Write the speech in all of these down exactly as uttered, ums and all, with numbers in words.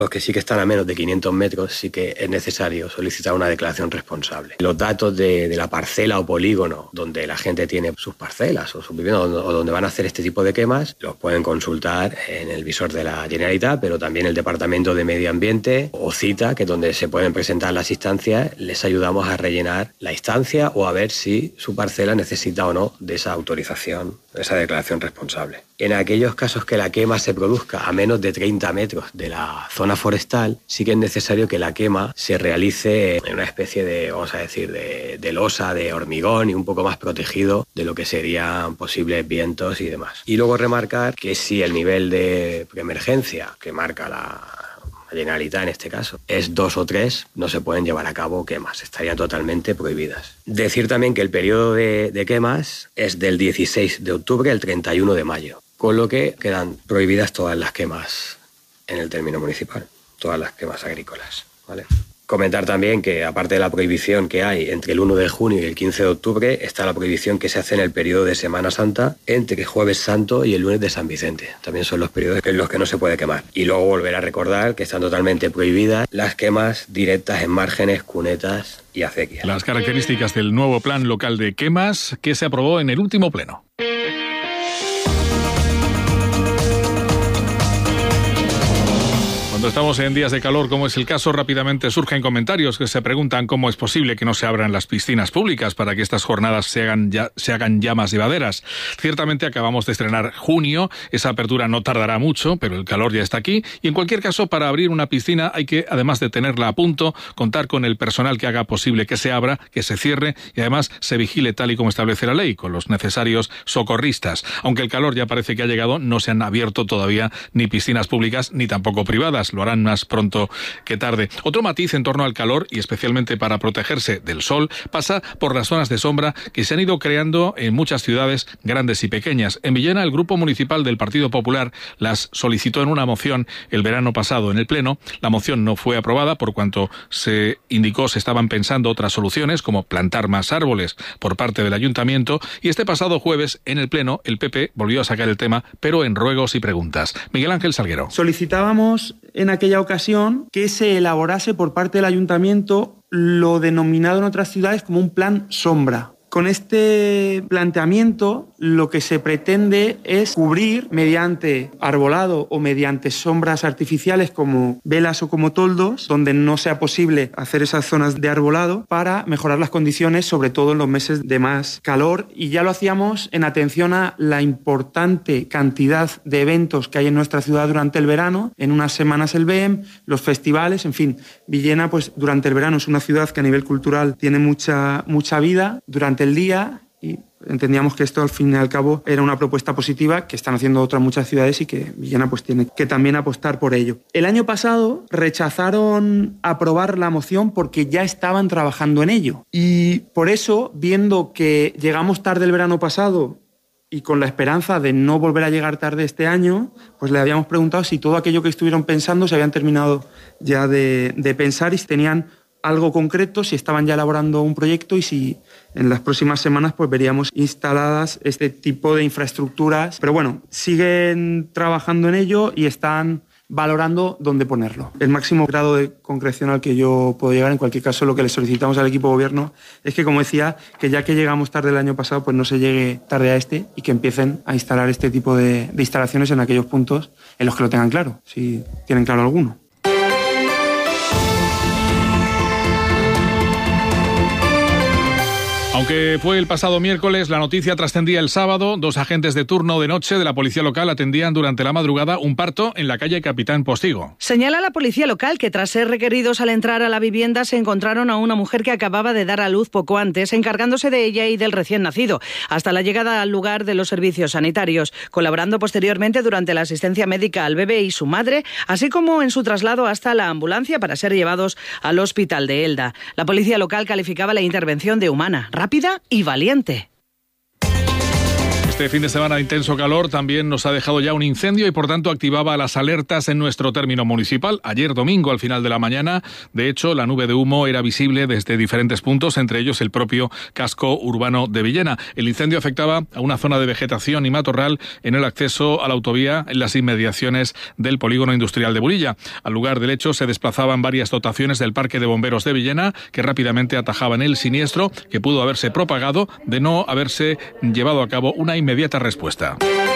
Los que sí que están a menos de quinientos metros sí que es necesario solicitar una declaración responsable. Los datos de, de la parcela o polígono donde la gente tiene sus parcelas o sus viviendas o donde van a hacer este tipo de quemas los pueden consultar en el visor de la Generalitat, pero también el Departamento de Medio Ambiente o CITA, que es donde se pueden presentar las instancias. Les ayudamos a rellenar la instancia o a ver si su parcela necesita o no de esa autorización, de esa declaración responsable. En aquellos casos que la quema se produzca a menos de treinta metros de la zona forestal, sí que es necesario que la quema se realice en una especie de, vamos a decir, de, de losa, de hormigón y un poco más protegido de lo que serían posibles vientos y demás. Y luego remarcar que si el nivel de emergencia que marca la Generalitat en este caso es dos o tres, no se pueden llevar a cabo quemas, estarían totalmente prohibidas. Decir también que el periodo de, de quemas es del dieciséis de octubre al treinta y uno de mayo, con lo que quedan prohibidas todas las quemas en el término municipal, todas las quemas agrícolas, ¿vale? Comentar también que, aparte de la prohibición que hay entre el uno de junio y el quince de octubre, está la prohibición que se hace en el periodo de Semana Santa entre Jueves Santo y el lunes de San Vicente. También son los periodos en los que no se puede quemar. Y luego volver a recordar que están totalmente prohibidas las quemas directas en márgenes, cunetas y acequias. Las características del nuevo plan local de quemas que se aprobó en el último pleno. Cuando estamos en días de calor, como es el caso, rápidamente surgen comentarios que se preguntan cómo es posible que no se abran las piscinas públicas para que estas jornadas se hagan ya, se hagan ya más llevaderas. Ciertamente acabamos de estrenar junio, esa apertura no tardará mucho, pero el calor ya está aquí, y en cualquier caso, para abrir una piscina hay que, además de tenerla a punto, contar con el personal que haga posible que se abra, que se cierre y además se vigile tal y como establece la ley, con los necesarios socorristas. Aunque el calor ya parece que ha llegado, no se han abierto todavía ni piscinas públicas ni tampoco privadas. Lo harán más pronto que tarde. Otro matiz en torno al calor, y especialmente para protegerse del sol, pasa por las zonas de sombra que se han ido creando en muchas ciudades grandes y pequeñas. En Villena, el Grupo Municipal del Partido Popular las solicitó en una moción el verano pasado en el Pleno. La moción no fue aprobada por cuanto se indicó se estaban pensando otras soluciones, como plantar más árboles por parte del Ayuntamiento, y este pasado jueves en el Pleno el P P volvió a sacar el tema, pero en ruegos y preguntas. Miguel Ángel Salguero. Solicitábamos en aquella ocasión que se elaborase por parte del Ayuntamiento lo denominado en otras ciudades como un plan sombra. Con este planteamiento lo que se pretende es cubrir mediante arbolado o mediante sombras artificiales como velas o como toldos, donde no sea posible hacer esas zonas de arbolado, para mejorar las condiciones, sobre todo en los meses de más calor. Y ya lo hacíamos en atención a la importante cantidad de eventos que hay en nuestra ciudad durante el verano. En unas semanas el B E M, los festivales, en fin. Villena, pues durante el verano es una ciudad que a nivel cultural tiene mucha, mucha vida durante el día, y entendíamos que esto al fin y al cabo era una propuesta positiva que están haciendo otras muchas ciudades y que Villena pues tiene que también apostar por ello. El año pasado rechazaron aprobar la moción porque ya estaban trabajando en ello, y por eso, viendo que llegamos tarde el verano pasado y con la esperanza de no volver a llegar tarde este año, pues le habíamos preguntado si todo aquello que estuvieron pensando se habían terminado ya de, de pensar y si tenían algo concreto, si estaban ya elaborando un proyecto y si en las próximas semanas pues veríamos instaladas este tipo de infraestructuras. Pero bueno, siguen trabajando en ello y están valorando dónde ponerlo. El máximo grado de concreción al que yo puedo llegar, en cualquier caso, lo que le solicitamos al equipo de gobierno es que, como decía, que ya que llegamos tarde el año pasado, pues no se llegue tarde a este y que empiecen a instalar este tipo de, de instalaciones en aquellos puntos en los que lo tengan claro, si tienen claro alguno. Aunque fue el pasado miércoles, la noticia trascendía el sábado. Dos agentes de turno de noche de la policía local atendían durante la madrugada un parto en la calle Capitán Postigo. Señala la policía local que tras ser requeridos al entrar a la vivienda se encontraron a una mujer que acababa de dar a luz poco antes, encargándose de ella y del recién nacido, hasta la llegada al lugar de los servicios sanitarios, colaborando posteriormente durante la asistencia médica al bebé y su madre, así como en su traslado hasta la ambulancia para ser llevados al hospital de Elda. La policía local calificaba la intervención de humana, rápida y valiente. Este fin de semana de intenso calor también nos ha dejado ya un incendio y por tanto activaba las alertas en nuestro término municipal. Ayer domingo al final de la mañana, de hecho, la nube de humo era visible desde diferentes puntos, entre ellos el propio casco urbano de Villena. El incendio afectaba a una zona de vegetación y matorral en el acceso a la autovía en las inmediaciones del polígono industrial de Burilla. Al lugar del hecho se desplazaban varias dotaciones del Parque de Bomberos de Villena que rápidamente atajaban el siniestro que pudo haberse propagado de no haberse llevado a cabo una inmediata respuesta.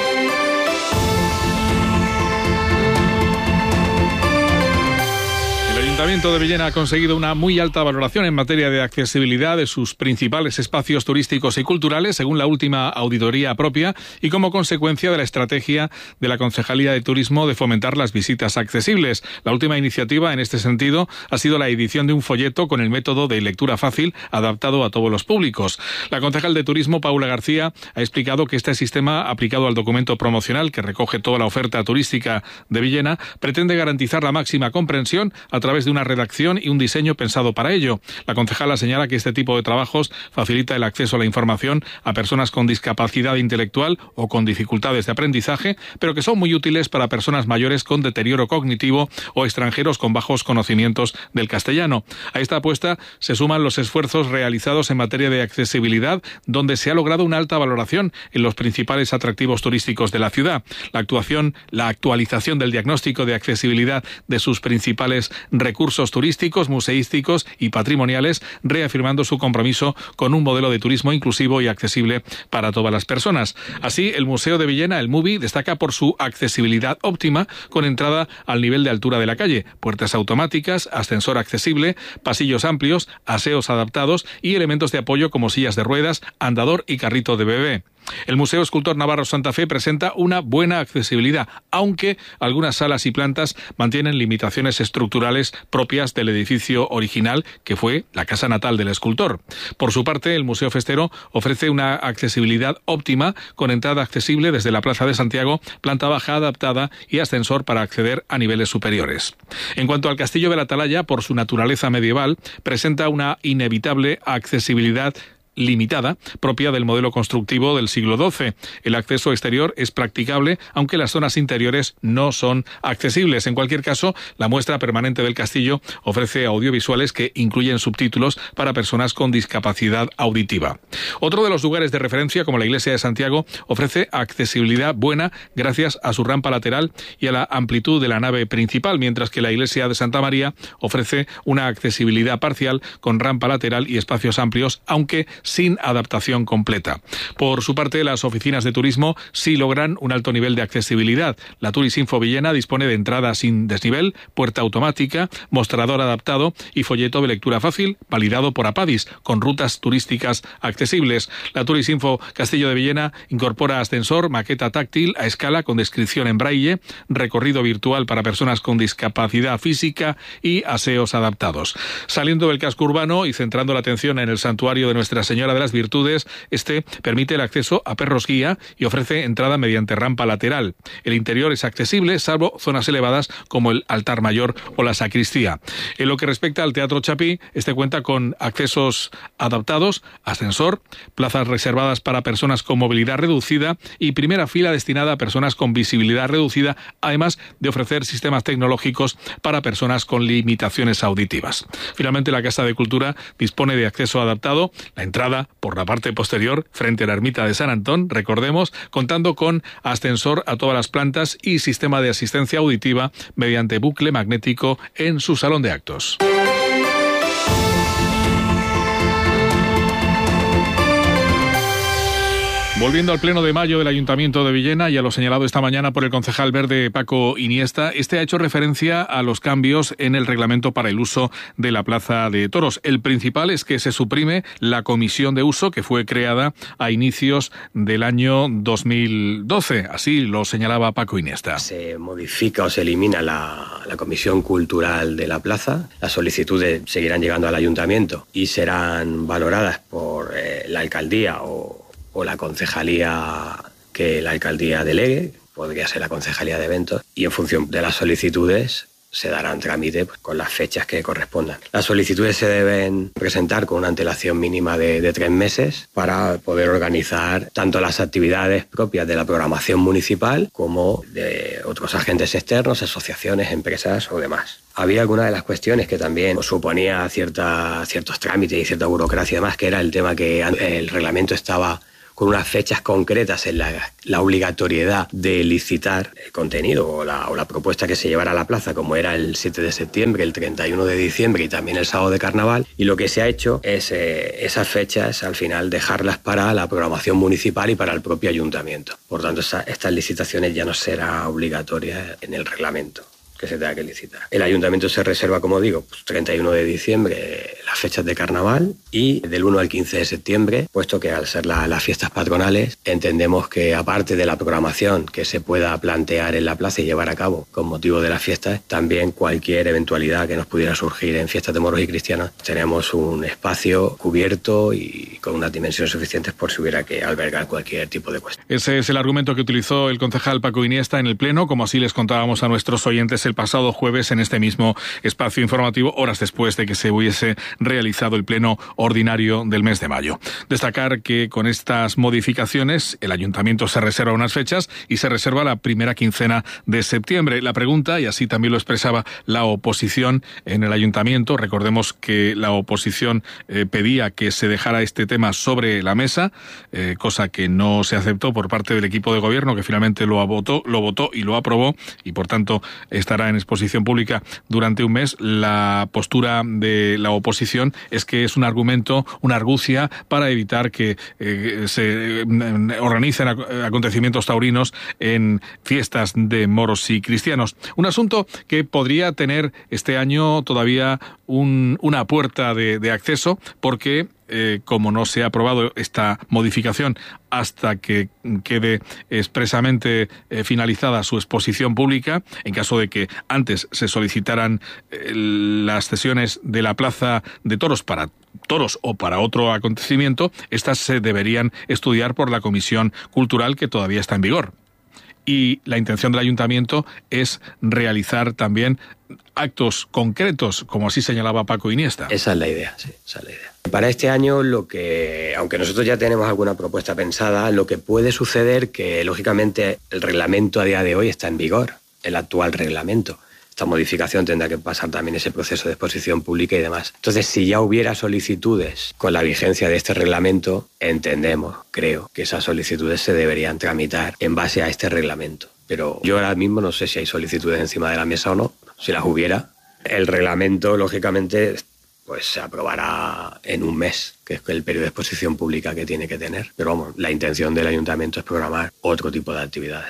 El Ayuntamiento de Villena ha conseguido una muy alta valoración en materia de accesibilidad de sus principales espacios turísticos y culturales, según la última auditoría propia, y como consecuencia de la estrategia de la Concejalía de Turismo de fomentar las visitas accesibles. La última iniciativa en este sentido ha sido la edición de un folleto con el método de lectura fácil adaptado a todos los públicos. La concejal de Turismo, Paula García, ha explicado que este sistema aplicado al documento promocional que recoge toda la oferta turística de Villena pretende garantizar la máxima comprensión a través de una redacción y un diseño pensado para ello. La concejala señala que este tipo de trabajos facilita el acceso a la información a personas con discapacidad intelectual o con dificultades de aprendizaje, pero que son muy útiles para personas mayores con deterioro cognitivo o extranjeros con bajos conocimientos del castellano. A esta apuesta se suman los esfuerzos realizados en materia de accesibilidad, donde se ha logrado una alta valoración en los principales atractivos turísticos de la ciudad. La actuación, la actualización del diagnóstico de accesibilidad de sus principales recursos turísticos, museísticos y patrimoniales, reafirmando su compromiso con un modelo de turismo inclusivo y accesible para todas las personas. Así, el Museo de Villena, el MUVI, destaca por su accesibilidad óptima, con entrada al nivel de altura de la calle, puertas automáticas, ascensor accesible, pasillos amplios, aseos adaptados y elementos de apoyo como sillas de ruedas, andador y carrito de bebé. El Museo Escultor Navarro Santa Fe presenta una buena accesibilidad, aunque algunas salas y plantas mantienen limitaciones estructurales propias del edificio original, que fue la casa natal del escultor. Por su parte, el Museo Festero ofrece una accesibilidad óptima, con entrada accesible desde la Plaza de Santiago, planta baja adaptada y ascensor para acceder a niveles superiores. En cuanto al Castillo de la Atalaya, por su naturaleza medieval, presenta una inevitable accesibilidad limitada, propia del modelo constructivo del siglo doce. El acceso exterior es practicable, aunque las zonas interiores no son accesibles. En cualquier caso, la muestra permanente del castillo ofrece audiovisuales que incluyen subtítulos para personas con discapacidad auditiva. Otro de los lugares de referencia, como la Iglesia de Santiago, ofrece accesibilidad buena gracias a su rampa lateral y a la amplitud de la nave principal, mientras que la Iglesia de Santa María ofrece una accesibilidad parcial con rampa lateral y espacios amplios, aunque sin adaptación completa. Por su parte, las oficinas de turismo sí logran un alto nivel de accesibilidad. La Turisinfo Villena dispone de entrada sin desnivel, puerta automática, mostrador adaptado y folleto de lectura fácil, validado por Apadis, con rutas turísticas accesibles. La Turisinfo Castillo de Villena incorpora ascensor, maqueta táctil a escala con descripción en braille, recorrido virtual para personas con discapacidad física y aseos adaptados. Saliendo del casco urbano y centrando la atención en el santuario de Nuestra Señora Señora de las Virtudes, este permite el acceso a perros guía y ofrece entrada mediante rampa lateral. El interior es accesible, salvo zonas elevadas como el altar mayor o la sacristía. En lo que respecta al Teatro Chapí, este cuenta con accesos adaptados, ascensor, plazas reservadas para personas con movilidad reducida y primera fila destinada a personas con visibilidad reducida, además de ofrecer sistemas tecnológicos para personas con limitaciones auditivas. Finalmente, la Casa de Cultura dispone de acceso adaptado, la entrada por la parte posterior frente a la ermita de San Antón, recordemos, contando con ascensor a todas las plantas y sistema de asistencia auditiva mediante bucle magnético en su salón de actos. Volviendo al pleno de mayo del Ayuntamiento de Villena y a lo señalado esta mañana por el concejal verde Paco Iniesta, este ha hecho referencia a los cambios en el reglamento para el uso de la Plaza de Toros. El principal es que se suprime la comisión de uso que fue creada a inicios del año dos mil doce. Así lo señalaba Paco Iniesta. Se modifica o se elimina la, la comisión cultural de la plaza. Las solicitudes seguirán llegando al Ayuntamiento y serán valoradas por eh, la alcaldía o o la concejalía que la alcaldía delegue, podría ser la concejalía de eventos, y en función de las solicitudes se darán trámite pues, con las fechas que correspondan. Las solicitudes se deben presentar con una antelación mínima de, de tres meses para poder organizar tanto las actividades propias de la programación municipal como de otros agentes externos, asociaciones, empresas o demás. Había alguna de las cuestiones que también suponía cierta, ciertos trámites y cierta burocracia y demás, que era el tema que el reglamento estaba con unas fechas concretas en la, la obligatoriedad de licitar el contenido o la, o la propuesta que se llevara a la plaza, como era el siete de septiembre, el treinta y uno de diciembre y también el sábado de carnaval. Y lo que se ha hecho es eh, esas fechas, al final, dejarlas para la programación municipal y para el propio ayuntamiento. Por tanto, esa, estas licitaciones ya no será obligatoria en el reglamento que se tenga que licitar. El ayuntamiento se reserva, como digo, pues, treinta y uno de diciembre las fechas de carnaval y del uno al quince de septiembre, puesto que al ser la, las fiestas patronales entendemos que aparte de la programación que se pueda plantear en la plaza y llevar a cabo con motivo de las fiestas, también cualquier eventualidad que nos pudiera surgir en fiestas de moros y cristianos, tenemos un espacio cubierto y con unas dimensiones suficientes por si hubiera que albergar cualquier tipo de cuestión. Ese es el argumento que utilizó el concejal Paco Iniesta en el Pleno, como así les contábamos a nuestros oyentes el pasado jueves en este mismo espacio informativo, horas después de que se hubiese realizado el pleno ordinario del mes de mayo. Destacar que con estas modificaciones el ayuntamiento se reserva unas fechas y se reserva la primera quincena de septiembre. La pregunta, y así también lo expresaba la oposición en el ayuntamiento, recordemos que la oposición eh, pedía que se dejara este tema sobre la mesa, eh, cosa que no se aceptó por parte del equipo de gobierno, que finalmente lo votó, lo votó y lo aprobó, y por tanto estará en exposición pública durante un mes. La postura de la oposición es que es un argumento, una argucia para evitar que eh, se eh, organicen acontecimientos taurinos en fiestas de moros y cristianos. Un asunto que podría tener este año todavía un, una puerta de, de acceso, porque Eh, como no se ha aprobado esta modificación hasta que quede expresamente eh, finalizada su exposición pública, en caso de que antes se solicitaran eh, las cesiones de la Plaza de Toros para toros o para otro acontecimiento, estas se deberían estudiar por la Comisión Cultural, que todavía está en vigor. Y la intención del ayuntamiento es realizar también actos concretos, como así señalaba Paco Iniesta. Esa es la idea, sí, esa es la idea. Para este año, lo que, aunque nosotros ya tenemos alguna propuesta pensada, lo que puede suceder que, lógicamente, el reglamento a día de hoy está en vigor, el actual reglamento. Esta modificación tendrá que pasar también ese proceso de exposición pública y demás. Entonces, si ya hubiera solicitudes con la vigencia de este reglamento, entendemos, creo, que esas solicitudes se deberían tramitar en base a este reglamento. Pero yo ahora mismo no sé si hay solicitudes encima de la mesa o no. Si las hubiera, el reglamento, lógicamente, pues se aprobará en un mes, que es el periodo de exposición pública que tiene que tener. Pero vamos, la intención del ayuntamiento es programar otro tipo de actividades.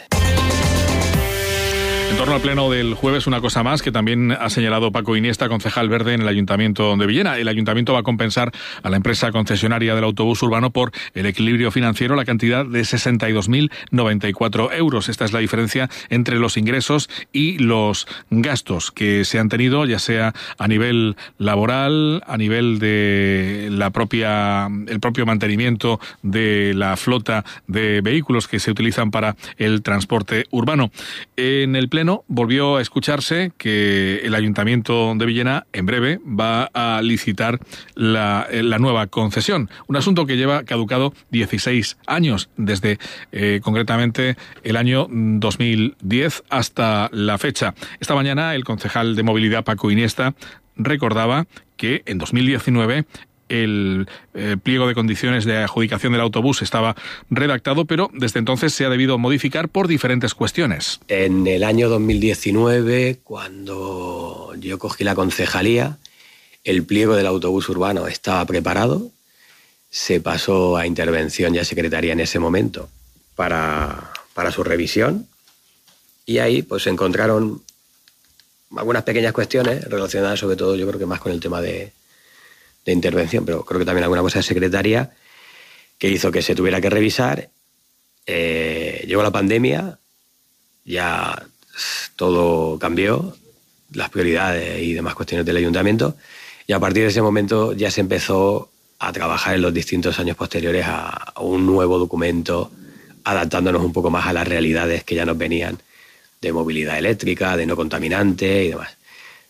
En torno al pleno del jueves, una cosa más que también ha señalado Paco Iniesta, concejal verde en el Ayuntamiento de Villena. El Ayuntamiento va a compensar a la empresa concesionaria del autobús urbano por el equilibrio financiero la cantidad de sesenta y dos mil noventa y cuatro euros. Esta es la diferencia entre los ingresos y los gastos que se han tenido, ya sea a nivel laboral, a nivel de la propia, el propio mantenimiento de la flota de vehículos que se utilizan para el transporte urbano. En el pleno volvió a escucharse que el Ayuntamiento de Villena en breve va a licitar la, la nueva concesión, un asunto que lleva caducado dieciséis años, desde eh, concretamente el año dos mil diez hasta la fecha. Esta mañana el concejal de Movilidad Paco Iniesta recordaba que en dos mil diecinueve el eh, pliego de condiciones de adjudicación del autobús estaba redactado, pero desde entonces se ha debido modificar por diferentes cuestiones. En el año dos mil diecinueve, cuando yo cogí la concejalía, el pliego del autobús urbano estaba preparado, se pasó a intervención y a secretaría en ese momento para, para su revisión, y ahí pues se encontraron algunas pequeñas cuestiones relacionadas sobre todo, yo creo que más con el tema de de intervención, pero creo que también alguna cosa de secretaría que hizo que se tuviera que revisar. Eh, llegó la pandemia, ya todo cambió, las prioridades y demás cuestiones del ayuntamiento, y a partir de ese momento ya se empezó a trabajar en los distintos años posteriores a, a un nuevo documento, adaptándonos un poco más a las realidades que ya nos venían de movilidad eléctrica, de no contaminante y demás.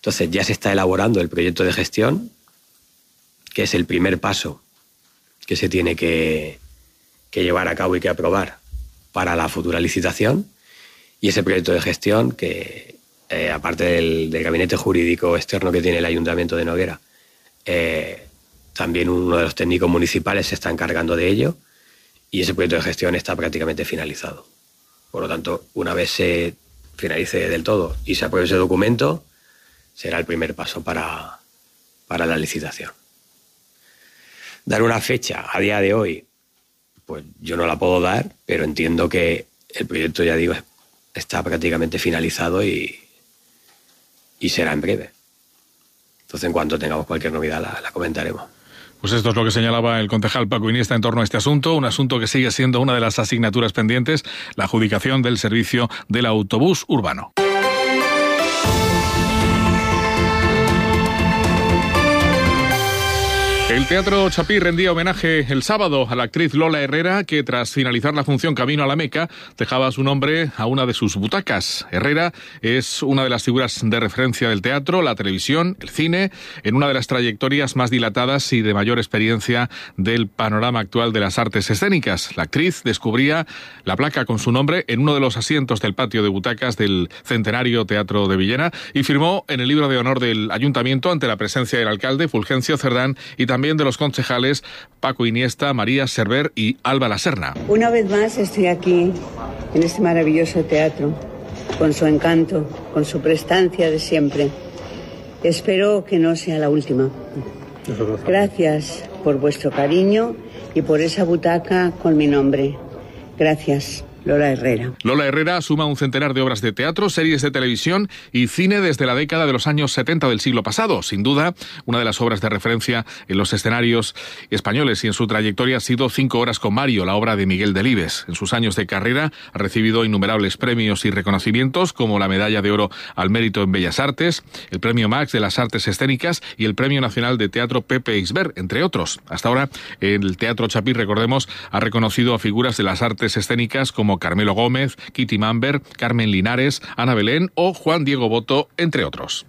Entonces ya se está elaborando el proyecto de gestión, que es el primer paso que se tiene que, que llevar a cabo y que aprobar para la futura licitación. Y ese proyecto de gestión que, eh, aparte del, del gabinete jurídico externo que tiene el Ayuntamiento de Noguera, eh, también uno de los técnicos municipales se está encargando de ello y ese proyecto de gestión está prácticamente finalizado. Por lo tanto, una vez se finalice del todo y se apruebe ese documento, será el primer paso para, para la licitación. Dar una fecha a día de hoy, pues yo no la puedo dar, pero entiendo que el proyecto, ya digo, está prácticamente finalizado y, y será en breve. Entonces, en cuanto tengamos cualquier novedad, la, la comentaremos. Pues esto es lo que señalaba el concejal Paco Iniesta en torno a este asunto, un asunto que sigue siendo una de las asignaturas pendientes, la adjudicación del servicio del autobús urbano. El Teatro Chapí rendía homenaje el sábado a la actriz Lola Herrera, que tras finalizar la función Camino a la Meca, dejaba su nombre a una de sus butacas. Herrera es una de las figuras de referencia del teatro, la televisión, el cine, en una de las trayectorias más dilatadas y de mayor experiencia del panorama actual de las artes escénicas. La actriz descubría la placa con su nombre en uno de los asientos del patio de butacas del Centenario Teatro de Villena y firmó en el libro de honor del Ayuntamiento ante la presencia del alcalde Fulgencio Cerdán y también también de los concejales Paco Iniesta, María Server y Alba Laserna. Una vez más estoy aquí, en este maravilloso teatro, con su encanto, con su prestancia de siempre. Espero que no sea la última. Gracias por vuestro cariño y por esa butaca con mi nombre. Gracias. Lola Herrera. Lola Herrera suma un centenar de obras de teatro, series de televisión y cine desde la década de los años setenta del siglo pasado. Sin duda, una de las obras de referencia en los escenarios españoles y en su trayectoria ha sido Cinco horas con Mario, la obra de Miguel Delibes. En sus años de carrera ha recibido innumerables premios y reconocimientos como la Medalla de Oro al Mérito en Bellas Artes, el Premio Max de las Artes Escénicas y el Premio Nacional de Teatro Pepe Isbert, entre otros. Hasta ahora, el Teatro Chapí, recordemos, ha reconocido a figuras de las artes escénicas como Carmelo Gómez, Kitty Mamber, Carmen Linares, Ana Belén o Juan Diego Boto, entre otros.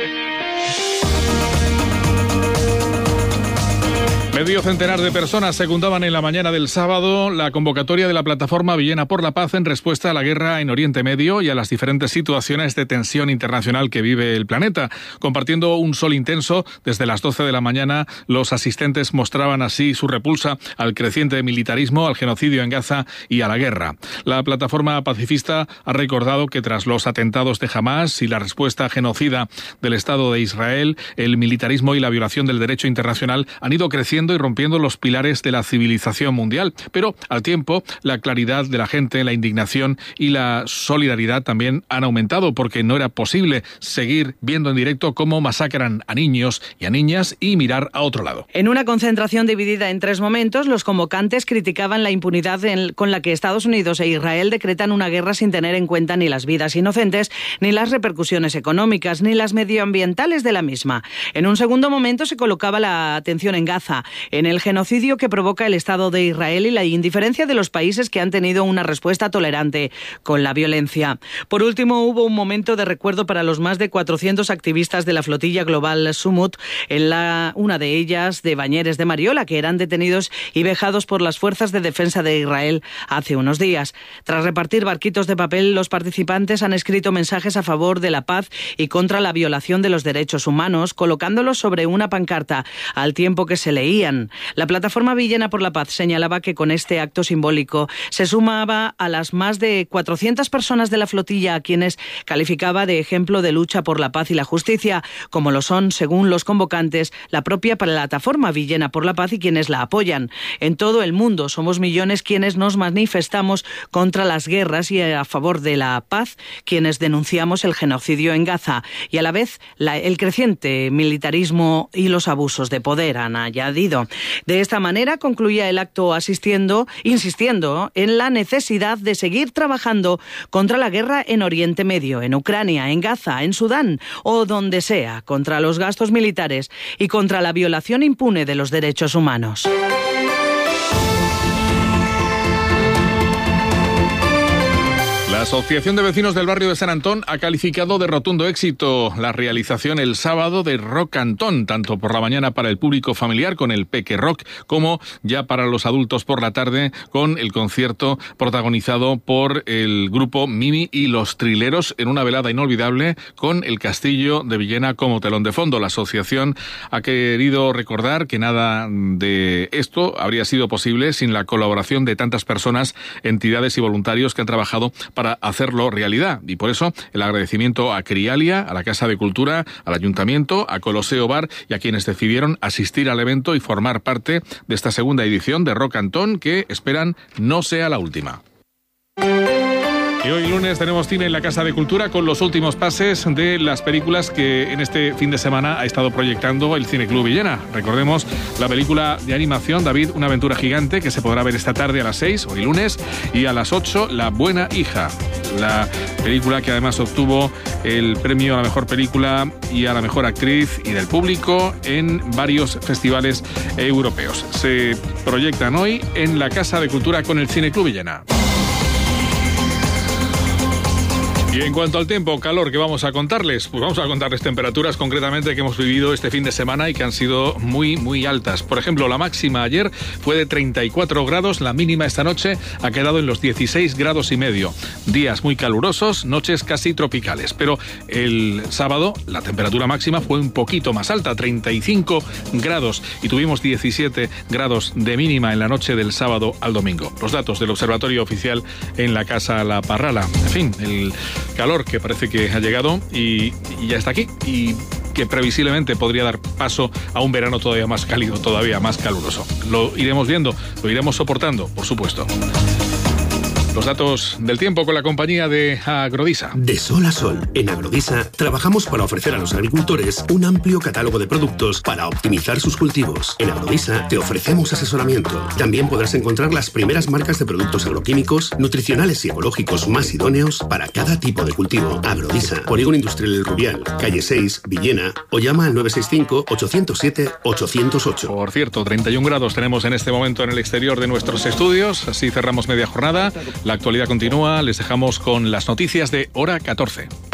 Medio centenar de personas secundaban en la mañana del sábado la convocatoria de la plataforma Villena por la Paz en respuesta a la guerra en Oriente Medio y a las diferentes situaciones de tensión internacional que vive el planeta. Compartiendo un sol intenso, desde las doce de la mañana, los asistentes mostraban así su repulsa al creciente militarismo, al genocidio en Gaza y a la guerra. La plataforma pacifista ha recordado que tras los atentados de Hamás y la respuesta genocida del Estado de Israel, el militarismo y la violación del derecho internacional han ido creciendo y rompiendo los pilares de la civilización mundial. Pero, al tiempo, la claridad de la gente, la indignación y la solidaridad también han aumentado porque no era posible seguir viendo en directo cómo masacran a niños y a niñas y mirar a otro lado. En una concentración dividida en tres momentos, los convocantes criticaban la impunidad en, con la que Estados Unidos e Israel decretan una guerra sin tener en cuenta ni las vidas inocentes, ni las repercusiones económicas, ni las medioambientales de la misma. En un segundo momento se colocaba la atención en Gaza, en el genocidio que provoca el Estado de Israel y la indiferencia de los países que han tenido una respuesta tolerante con la violencia. Por último, hubo un momento de recuerdo para los más de cuatrocientos activistas de la flotilla global Sumut, en la, una de ellas de Bañeres de Mariola, que eran detenidos y vejados por las fuerzas de defensa de Israel hace unos días. Tras repartir barquitos de papel, los participantes han escrito mensajes a favor de la paz y contra la violación de los derechos humanos, colocándolos sobre una pancarta, al tiempo que se leía. La plataforma Villena por la Paz señalaba que con este acto simbólico se sumaba a las más de cuatrocientas personas de la flotilla a quienes calificaba de ejemplo de lucha por la paz y la justicia, como lo son, según los convocantes, la propia plataforma Villena por la Paz y quienes la apoyan. En todo el mundo somos millones quienes nos manifestamos contra las guerras y a favor de la paz, quienes denunciamos el genocidio en Gaza y a la vez la, el creciente militarismo y los abusos de poder, han añadido. De esta manera concluía el acto asistiendo, insistiendo en la necesidad de seguir trabajando contra la guerra en Oriente Medio, en Ucrania, en Gaza, en Sudán o donde sea, contra los gastos militares y contra la violación impune de los derechos humanos. La La Asociación de Vecinos del Barrio de San Antón ha calificado de rotundo éxito la realización el sábado de Rock Antón, tanto por la mañana para el público familiar con el Peque Rock, como ya para los adultos por la tarde con el concierto protagonizado por el grupo Mimi y los Trileros en una velada inolvidable con el Castillo de Villena como telón de fondo. La asociación ha querido recordar que nada de esto habría sido posible sin la colaboración de tantas personas, entidades y voluntarios que han trabajado para para hacerlo realidad. Y por eso el agradecimiento a Crialia, a la Casa de Cultura, al Ayuntamiento, a Coloseo Bar y a quienes decidieron asistir al evento y formar parte de esta segunda edición de Rock Antón, que esperan no sea la última. Y hoy lunes tenemos cine en la Casa de Cultura con los últimos pases de las películas que en este fin de semana ha estado proyectando el Cine Club Villena. Recordemos la película de animación David, una aventura gigante, que se podrá ver esta tarde a las seis, hoy lunes, y a las ocho, La buena hija. La película que además obtuvo el premio a la mejor película y a la mejor actriz y del público en varios festivales europeos. Se proyectan hoy en la Casa de Cultura con el Cine Club Villena. Y en cuanto al tiempo, calor, que vamos a contarles, pues vamos a contarles temperaturas concretamente que hemos vivido este fin de semana y que han sido muy, muy altas. Por ejemplo, la máxima ayer fue de treinta y cuatro grados, la mínima esta noche ha quedado en los dieciséis grados y medio. Días muy calurosos, noches casi tropicales. Pero el sábado la temperatura máxima fue un poquito más alta, treinta y cinco grados, y tuvimos diecisiete grados de mínima en la noche del sábado al domingo. Los datos del Observatorio Oficial en la Casa La Parrala. En fin, el calor que parece que ha llegado y, y ya está aquí y que previsiblemente podría dar paso a un verano todavía más cálido, todavía más caluroso. Lo iremos viendo, lo iremos soportando, por supuesto. Los datos del tiempo con la compañía de Agrodisa. De sol a sol, en Agrodisa trabajamos para ofrecer a los agricultores un amplio catálogo de productos para optimizar sus cultivos. En Agrodisa te ofrecemos asesoramiento. También podrás encontrar las primeras marcas de productos agroquímicos, nutricionales y ecológicos más idóneos para cada tipo de cultivo. Agrodisa, Polígono Industrial El Rubial, calle seis, Villena, o llama al nueve seis cinco, ocho cero siete, ocho cero ocho. Por cierto, treinta y un grados tenemos en este momento en el exterior de nuestros estudios. Así cerramos media jornada. La actualidad continúa, les dejamos con las noticias de Hora catorce.